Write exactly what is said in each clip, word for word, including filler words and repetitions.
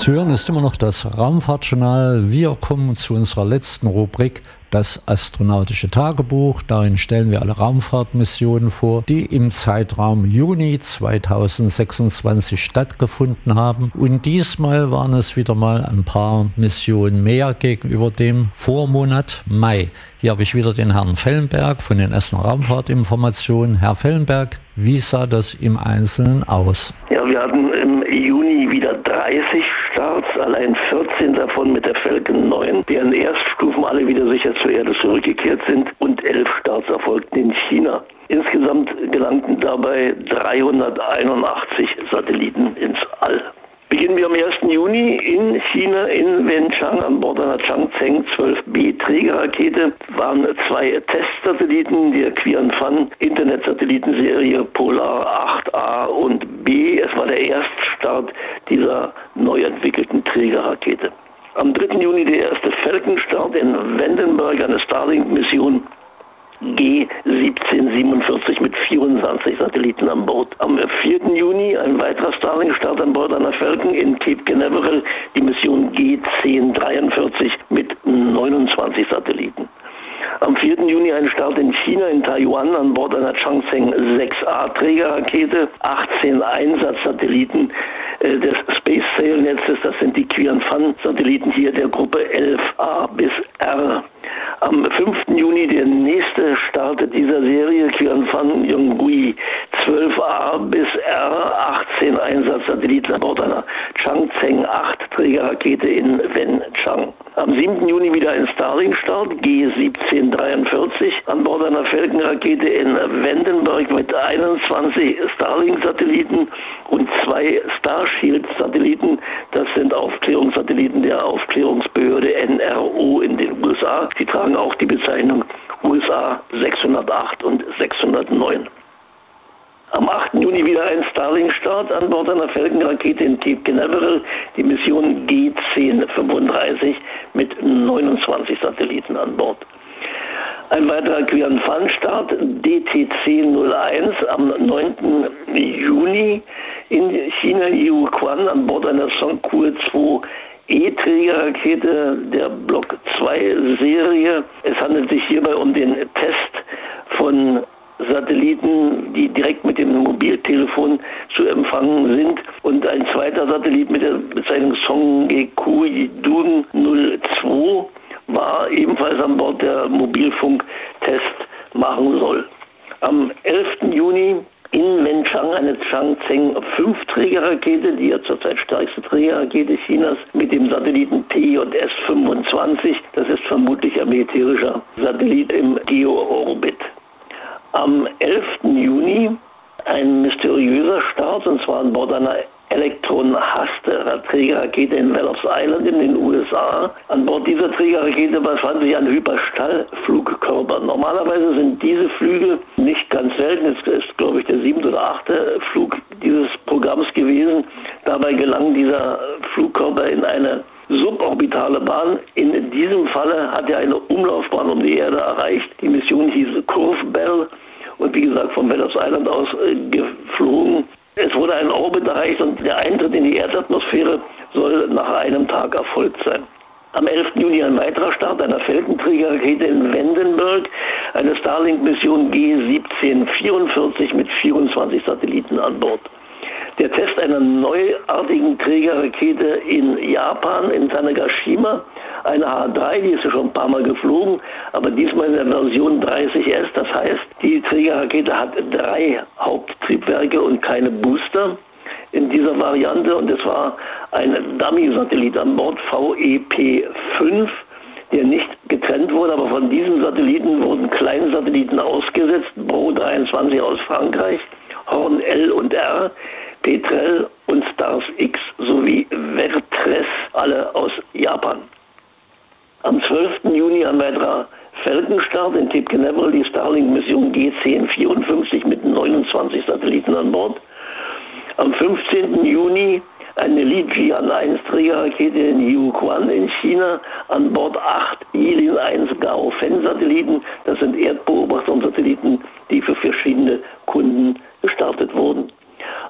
Zu hören ist immer noch das Raumfahrtjournal. Wir kommen zu unserer letzten Rubrik, das astronautische Tagebuch. Darin stellen wir alle Raumfahrtmissionen vor, die im Zeitraum Juni zweitausendsechsundzwanzig stattgefunden haben. Und diesmal waren es wieder mal ein paar Missionen mehr gegenüber dem Vormonat Mai. Hier habe ich wieder den Herrn Fellenberg von den Essener Raumfahrtinformationen. Herr Fellenberg, wie sah das im Einzelnen aus? Ja, wir hatten im Juni wieder dreißig Starts, allein vierzehn davon mit der Falcon neun, deren Erststufen alle wieder sicher zur Erde zurückgekehrt sind, und elf Starts erfolgten in China. Insgesamt gelangten dabei dreihunderteinundachtzig Satelliten ins All. Beginnen wir am ersten Juni in China, in Wenchang, an Bord einer Changzheng zwölf B Trägerrakete waren zwei Testsatelliten der Qianfan Internetsatellitenserie Polar acht A und B. Es war der Erststart dieser neu entwickelten Trägerrakete. Am dritten Juni der erste Falcon-Start in Vandenberg, eine Starlink-Mission G siebzehnhundertsiebenundvierzig mit vierundzwanzig Satelliten an Bord. Am vierten Juni ein weiterer Starlink-Start an Bord einer Falcon in Cape Canaveral, die Mission G zehnhundertdreiundvierzig mit neunundzwanzig Satelliten. Am vierten Juni ein Start in China, in Taiwan, an Bord einer Changzheng sechs A Trägerrakete, achtzehn Einsatzsatelliten äh, des Space Sail Netzes, das sind die Qianfan-Satelliten hier der Gruppe elf A bis R. Am fünften Juni der nächste Start dieser Serie, Qianfan Yonggui zwölf A bis R, achtzehn Einsatzsatelliten an Bord einer Changzheng acht Trägerrakete in Wenchang. Am siebten Juni wieder ein Starlink-Start, G siebzehnhundertdreiundvierzig, an Bord einer Falcon-Rakete in Vandenberg mit einundzwanzig Starlink-Satelliten und zwei Starshield-Satelliten. Das sind Aufklärungssatelliten der Aufklärungsbehörde N R O in den U S A. Sie tragen auch die Bezeichnung U S A sechshundertacht und sechshundertneun. Am achten Juni wieder ein Starlink-Start an Bord einer Falcon-Rakete in Cape Canaveral, die Mission G zehnhundertfünfunddreißig mit neunundzwanzig Satelliten an Bord. Ein weiterer Qianfan-Start, D T C null eins, am neunten Juni in China, Yihuan, an Bord einer Zhongke zwei E-Trägerrakete der Block zwei Serie. Es handelt sich hierbei um den Test von Satelliten, die direkt mit dem Mobiltelefon zu empfangen sind, und ein zweiter Satellit mit der Bezeichnung Songeku Dun null zwei war ebenfalls an Bord, der Mobilfunktest machen soll. Am elften Juni in Wenchang eine Changzheng fünf Trägerrakete, die ja zurzeit stärkste Trägerrakete Chinas, mit dem Satelliten T J S fünfundzwanzig. Das ist vermutlich ein militärischer Satellit im Geo-Orbit. Am elften Juni ein mysteriöser Start, und zwar an Bord einer Elektron-Haste-Trägerrakete in Wallops Island in den U S A. An Bord dieser Trägerrakete befand sich ein Hyperschallflugkörper. Normalerweise sind diese Flüge nicht ganz selten. Es ist, glaube ich, der siebte oder achte Flug dieses Programms gewesen. Dabei gelang dieser Flugkörper in eine suborbitale Bahn. In diesem Falle hat er eine Umlaufbahn um die Erde erreicht. Die Mission hieß Curve Bell und wie gesagt von Wallops Island aus äh, geflogen. Es wurde ein Orbit erreicht und der Eintritt in die Erdatmosphäre soll nach einem Tag erfolgt sein. Am elften Juni ein weiterer Start einer Falcon-Trägerrakete in Vandenberg, eine Starlink-Mission G siebzehnhundertvierundvierzig mit vierundzwanzig Satelliten an Bord. Der Test einer neuartigen Trägerrakete in Japan, in Tanegashima, eine H drei, die ist ja schon ein paar Mal geflogen, aber diesmal in der Version dreißig S. Das heißt, die Trägerrakete hat drei Haupttriebwerke und keine Booster in dieser Variante, und es war ein Dummy-Satellit an Bord, V E P fünf, der nicht getrennt wurde, aber von diesem Satelliten wurden kleine Satelliten ausgesetzt, Bro dreiundzwanzig aus Frankreich, Horn L und R, Petrel und Stars X sowie Vertres, alle aus Japan. Am zwölften Juni ein weiterer Falcon-Start in Cape Canaveral, die Starlink-Mission G zehnhundertvierundfünfzig mit neunundzwanzig Satelliten an Bord. Am fünfzehnten Juni eine Li Jian eins Trägerrakete in Yihuan in China, an Bord acht Yilin eins Gaofen-Satelliten. Das sind Erdbeobachtungssatelliten, die für verschiedene Kunden gestartet wurden.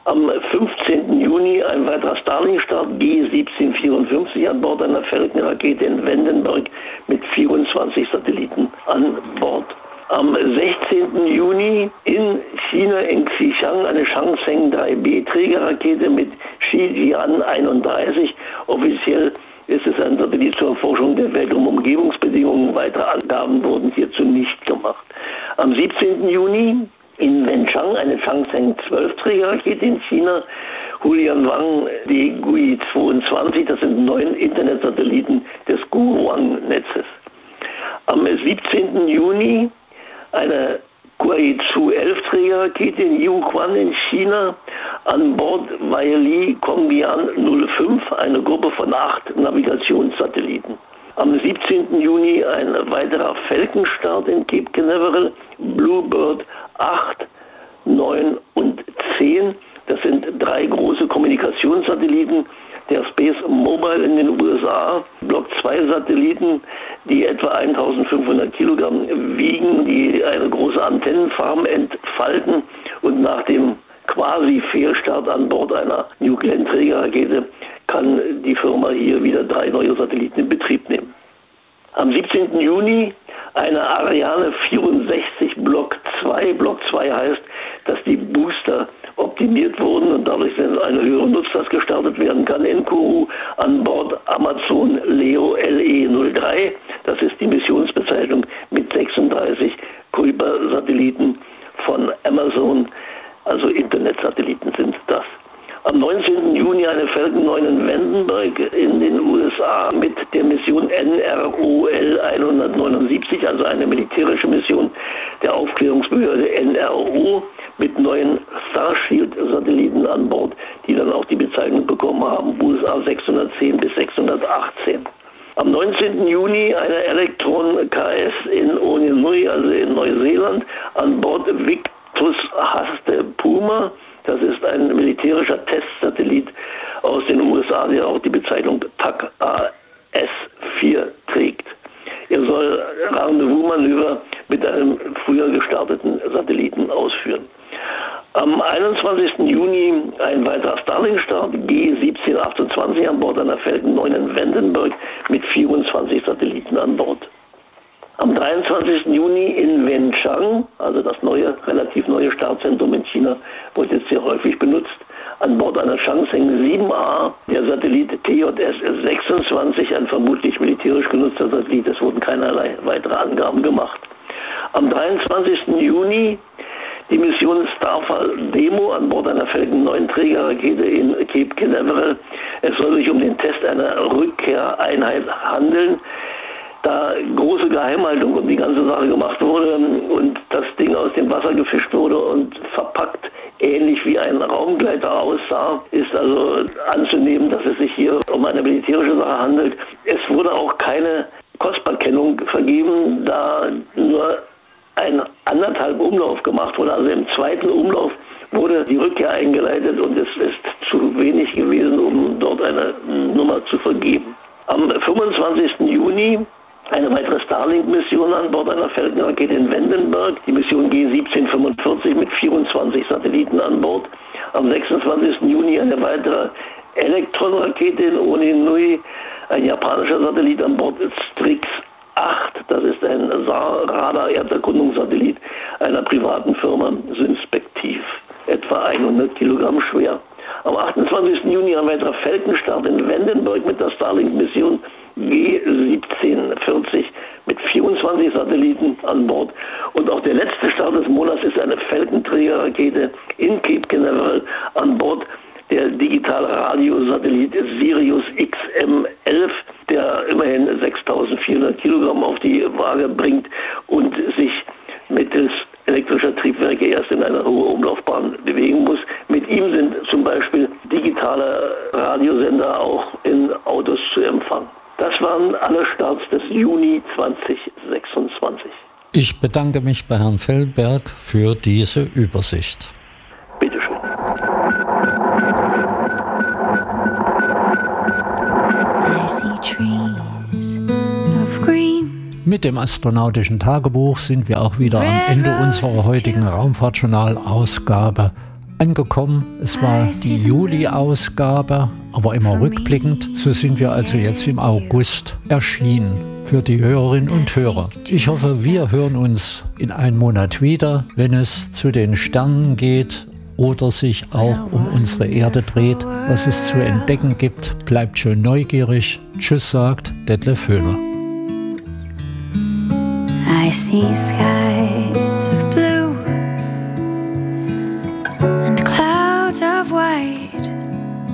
Am fünfzehnten Juni ein weiterer Starlink-Start, G siebzehn vierundfünfzig an Bord einer Falcon-Rakete in Vandenberg mit vierundzwanzig Satelliten an Bord. Am sechzehnten Juni in China, in Xichang, eine Changsheng drei B Trägerrakete mit Shijian einunddreißig. Offiziell ist es ein Satellit zur Erforschung der Weltraumumgebungsbedingungen. Weitere Angaben wurden hierzu nicht gemacht. Am siebzehnten Juni in Wenchang eine Changsheng zwölf Trägerrakete in China, Hulianwang D Gui zweiundzwanzig, das sind neun Internetsatelliten des Guoang-Netzes. Am siebzehnten Juni eine Kuaizhou elf Trägerrakete in Yihuan in China, an Bord Weili Kongbian null fünf, eine Gruppe von acht Navigationssatelliten. Am siebzehnten Juni ein weiterer Falcon-Start in Cape Canaveral, Bluebird acht, neun und zehn. Das sind drei große Kommunikationssatelliten der Space Mobile in den U S A, Block zwei Satelliten, die etwa eintausendfünfhundert Kilogramm wiegen, die eine große Antennenfarm entfalten und nach dem quasi Fehlstart an Bord einer New Glenn-Trägerrakete kann die Firma hier wieder drei neue Satelliten in Betrieb nehmen. Am siebzehnten Juni eine Ariane vierundsechzig Block zwei. Block zwei heißt, dass die Booster optimiert wurden und dadurch eine höhere Nutzlast gestartet werden kann. In Kourou an Bord Amazon Leo L E null drei. Das ist die Missionsbezeichnung mit sechsunddreißig Kuiper-Satelliten von Amazon, also Internetsatelliten sind das. Am neunzehnten Juni eine Falcon neun in Vandenberg in den U S A mit der Mission N R O L hundertneunundsiebzig, also eine militärische Mission der Aufklärungsbehörde N R O mit neuen Starshield-Satelliten an Bord, die dann auch die Bezeichnung bekommen haben, U S A sechshundertzehn bis sechshundertachtzehn. Am neunzehnten Juni eine Electron K S in Oninui, also in Neuseeland, an Bord Victus Haste Puma. Das ist ein militärischer Testsatellit aus den U S A, der auch die Bezeichnung T A C A S vier trägt. Er soll Rendezvous-Manöver mit einem früher gestarteten Satelliten ausführen. Am einundzwanzigsten Juni ein weiterer Starlink-Start, G siebzehn achtundzwanzig an Bord einer Falcon neun in Vandenberg mit vierundzwanzig Satelliten an Bord. Am dreiundzwanzigsten Juni in Wenchang, also das neue, relativ neue Startzentrum in China, wird jetzt sehr häufig benutzt, an Bord einer Changsheng sieben A, der Satellit T J S sechsundzwanzig, ein vermutlich militärisch genutzter Satellit. Es wurden keinerlei weitere Angaben gemacht. Am dreiundzwanzigsten Juni die Mission Starfall Demo an Bord einer Falcon neun Trägerrakete in Cape Canaveral. Es soll sich um den Test einer Rückkehreinheit handeln. Da große Geheimhaltung um die ganze Sache gemacht wurde und das Ding aus dem Wasser gefischt wurde und verpackt ähnlich wie ein Raumgleiter aussah, ist also anzunehmen, dass es sich hier um eine militärische Sache handelt. Es wurde auch keine Kostbarkennung vergeben, da nur ein anderthalb Umlauf gemacht wurde. Also im zweiten Umlauf wurde die Rückkehr eingeleitet und es ist zu wenig gewesen, um dort eine Nummer zu vergeben. Am fünfundzwanzigsten Juni eine weitere Starlink-Mission an Bord einer Falcon-Rakete in Vandenberg, die Mission G siebzehn fünfundvierzig mit vierundzwanzig Satelliten an Bord. Am sechsundzwanzigsten Juni eine weitere Electron-Rakete in Oninui, ein japanischer Satellit an Bord Strix acht, das ist ein S A R-Radar-Erderkundungssatellit einer privaten Firma, Synspektiv, etwa hundert Kilogramm schwer. Am achtundzwanzigsten Juni ein weiterer Falcon-Start in Vandenberg mit der Starlink-Mission G siebzehn vierzig mit vierundzwanzig Satelliten an Bord. Und auch der letzte Start des Monats ist eine Falcon-Trägerrakete in Cape Canaveral an Bord der digitale Radiosatellit Sirius X M elf, der immerhin sechstausendvierhundert Kilogramm auf die Waage bringt und sich mittels elektrischer Triebwerke erst in einer hohen Umlaufbahn bewegen muss. Mit ihm sind zum Beispiel digitale Radiosender auch in Autos zu empfangen. Das waren alle Starts des Juni zweitausendsechsundzwanzig. Ich bedanke mich bei Herrn Feldberg für diese Übersicht. Bitte schön. I see trees of green. Mit dem astronautischen Tagebuch sind wir auch wieder am Ende unserer heutigen Raumfahrtjournal-Ausgabe angekommen. Es war die Juli-Ausgabe, aber immer rückblickend. So sind wir also jetzt im August erschienen für die Hörerinnen und Hörer. Ich hoffe, wir hören uns in einem Monat wieder, wenn es zu den Sternen geht oder sich auch um unsere Erde dreht. Was es zu entdecken gibt, bleibt schön neugierig. Tschüss, sagt Detlef Höhler. I see skies